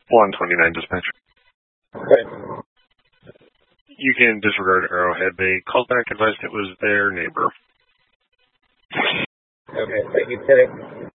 129 dispatch. Okay. You can disregard Arrowhead. They called back, advised it was their neighbor. Okay, thank you, Teddy.